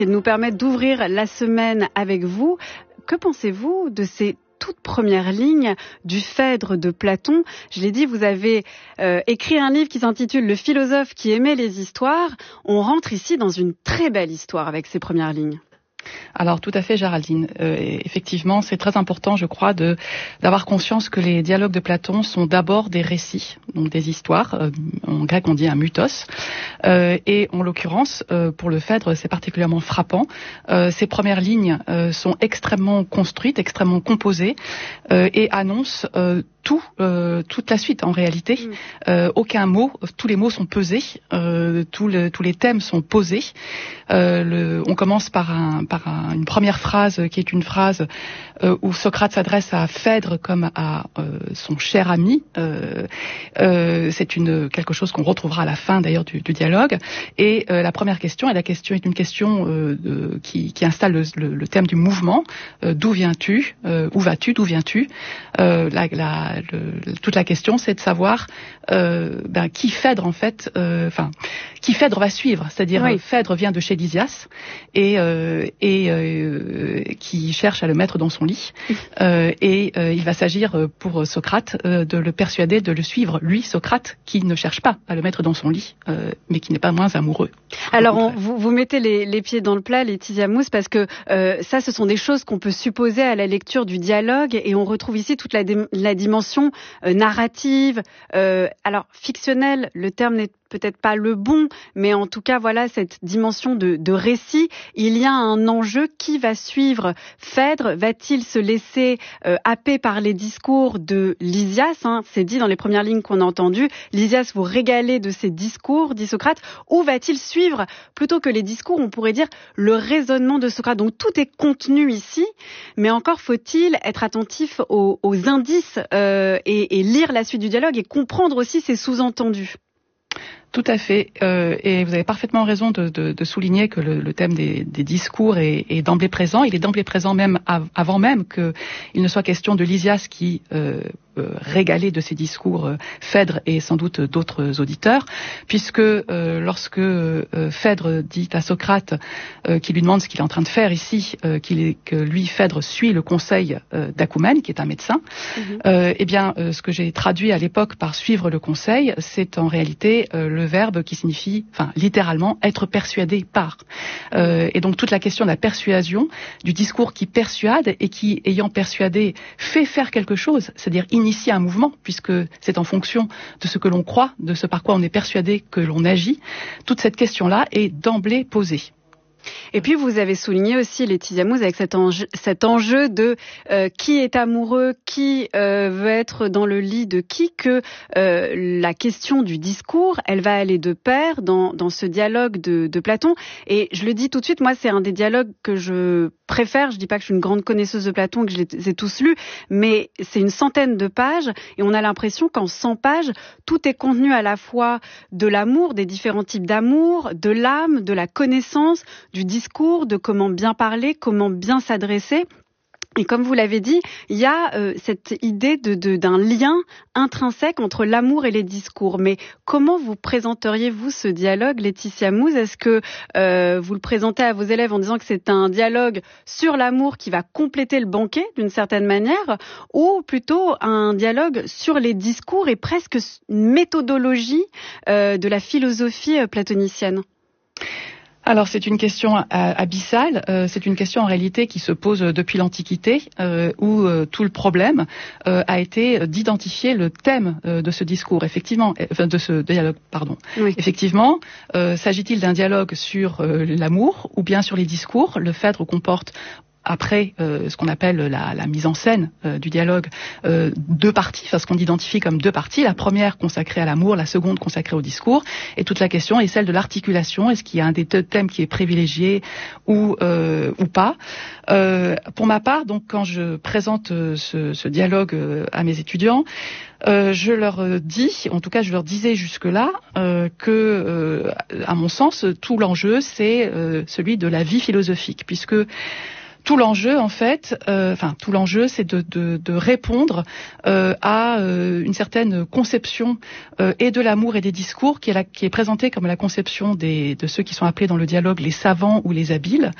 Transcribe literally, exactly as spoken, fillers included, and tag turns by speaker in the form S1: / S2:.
S1: et de nous permettre d'ouvrir la semaine avec vous. Que pensez-vous de ces toutes premières lignes du Phèdre de Platon? Je l'ai dit, vous avez euh, écrit un livre qui s'intitule « Le philosophe qui aimait les histoires ». On rentre ici dans une très belle histoire avec ces premières lignes.
S2: Alors tout à fait, Géraldine. Euh, effectivement, c'est très important, je crois, de d'avoir conscience que les dialogues de Platon sont d'abord des récits, donc des histoires. Euh, en grec, on dit un mythos. Euh, et en l'occurrence, euh, pour le Phèdre, c'est particulièrement frappant. Euh, ces premières lignes euh, sont extrêmement construites, extrêmement composées, euh, et annoncent euh, tout, euh, toute la suite. En réalité, mmh. euh, aucun mot, tous les mots sont pesés, euh, tout le, tous les thèmes sont posés. Euh, le, on commence par un par un, une première phrase qui est une phrase euh, où Socrate s'adresse à Phèdre comme à euh, son cher ami. Euh, euh, c'est une quelque chose qu'on retrouvera à la fin d'ailleurs du, du dialogue. Et euh, la première question, et la question est une question euh, de, qui, qui installe le, le, le thème du mouvement. Euh, d'où viens-tu? euh, Où vas-tu? D'où viens-tu? euh, la, la, le, toute la question, c'est de savoir euh, ben, qui Phèdre en fait, enfin euh, qui Phèdre va suivre. C'est-à-dire oui. Phèdre vient de chez Lysias et euh, et euh, qui cherche à le mettre dans son lit. Euh, et euh, il va s'agir pour Socrate euh, de le persuader de le suivre, lui, Socrate, qui ne cherche pas à le mettre dans son lit, euh, mais qui n'est pas moins amoureux.
S1: Alors, on, vous, vous mettez les, les pieds dans le plat, Laetitia Mousse, parce que euh, ça, ce sont des choses qu'on peut supposer à la lecture du dialogue, et on retrouve ici toute la, la dimension euh, narrative, euh, alors fictionnelle, le terme n'est peut-être pas le bon, mais en tout cas, voilà, cette dimension de, de récit. Il y a un enjeu. Qui va suivre Phèdre? Va-t-il se laisser euh, happer par les discours de Lysias, hein, c'est dit dans les premières lignes qu'on a entendues. Lysias, vous régalez de ses discours, dit Socrate. Ou va-t-il suivre, plutôt que les discours, on pourrait dire, le raisonnement de Socrate? Donc tout est contenu ici, mais encore faut-il être attentif aux, aux indices euh, et, et lire la suite du dialogue et comprendre aussi ses sous-entendus.
S2: Tout à fait, euh, et vous avez parfaitement raison de, de, de souligner que le, le thème des, des discours est, est d'emblée présent. Il est d'emblée présent même av- avant même qu'il ne soit question de Lysias qui euh, euh, régalait de ses discours euh, Phèdre et sans doute d'autres auditeurs, puisque euh, lorsque euh, Phèdre dit à Socrate, euh, qui lui demande ce qu'il est en train de faire ici, euh, qu'il est, que lui, Phèdre, suit le conseil euh, d'Acoumène, qui est un médecin, mm-hmm. euh, eh bien, euh, ce que j'ai traduit à l'époque par suivre le conseil, c'est en réalité euh, le le verbe qui signifie, enfin, littéralement, être persuadé par. Euh, et donc, toute la question de la persuasion, du discours qui persuade et qui, ayant persuadé, fait faire quelque chose, c'est-à-dire initier un mouvement, puisque c'est en fonction de ce que l'on croit, de ce par quoi on est persuadé que l'on agit. Toute cette question-là est d'emblée posée.
S1: Et puis vous avez souligné aussi, Laetitia Mousse, avec cet enjeu, cet enjeu de euh, qui est amoureux, qui euh, veut être dans le lit de qui, que euh, la question du discours, elle va aller de pair dans, dans ce dialogue de, de Platon. Et je le dis tout de suite, moi c'est un des dialogues que je préfère. Je dis pas que je suis une grande connaisseuse de Platon, que je les ai tous lus, mais c'est une centaine de pages et on a l'impression qu'en cent pages, tout est contenu à la fois de l'amour, des différents types d'amour, de l'âme, de la connaissance, du discours, de comment bien parler, comment bien s'adresser. Et comme vous l'avez dit, il y a euh, cette idée de, de, d'un lien intrinsèque entre l'amour et les discours. Mais comment vous présenteriez-vous ce dialogue, Laetitia Mousse? Est-ce que euh, vous le présentez à vos élèves en disant que c'est un dialogue sur l'amour qui va compléter le banquet d'une certaine manière, ou plutôt un dialogue sur les discours et presque une méthodologie euh, de la philosophie euh, platonicienne?
S2: Alors c'est une question euh, abyssale, euh, c'est une question en réalité qui se pose depuis l'Antiquité, euh, où euh, tout le problème euh, a été d'identifier le thème euh, de ce discours, effectivement, enfin de ce dialogue, pardon. Oui. Effectivement, euh, s'agit-il d'un dialogue sur euh, l'amour ou bien sur les discours? Le Phèdre comporte après euh, ce qu'on appelle la, la mise en scène euh, du dialogue, euh, deux parties, enfin ce qu'on identifie comme deux parties, la première consacrée à l'amour, la seconde consacrée au discours, et toute la question est celle de l'articulation, est-ce qu'il y a un des deux thèmes qui est privilégié ou, euh, ou pas. Euh, pour ma part, donc quand je présente euh, ce, ce dialogue euh, à mes étudiants, Euh, je leur dis, en tout cas je leur disais jusque-là, euh, que, euh, à mon sens, tout l'enjeu, c'est euh, celui de la vie philosophique, puisque Tout l'enjeu, en fait, euh, enfin tout l'enjeu, c'est de, de, de répondre euh, à euh, une certaine conception euh, et de l'amour et des discours qui est, la, qui est présentée comme la conception des, de ceux qui sont appelés dans le dialogue les savants ou les habiles,